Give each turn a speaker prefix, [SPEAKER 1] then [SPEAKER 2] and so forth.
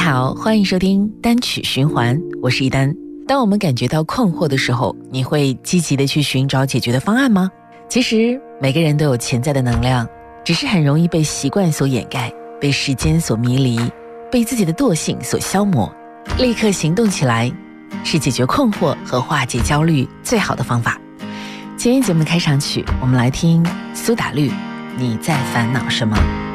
[SPEAKER 1] 好，欢迎收听单曲循环，我是一丹。当我们感觉到困惑的时候，你会积极的去寻找解决的方案吗？其实每个人都有潜在的能量，只是很容易被习惯所掩盖，被时间所迷离，被自己的惰性所消磨。立刻行动起来，是解决困惑和化解焦虑最好的方法。今天节目的开场曲，我们来听苏打绿，你在烦恼什么？